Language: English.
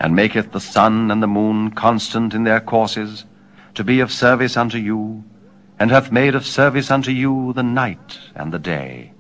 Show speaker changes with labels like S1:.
S1: and maketh the sun and the moon constant in their courses, to be of service unto you, and hath made of service unto you the night and the day.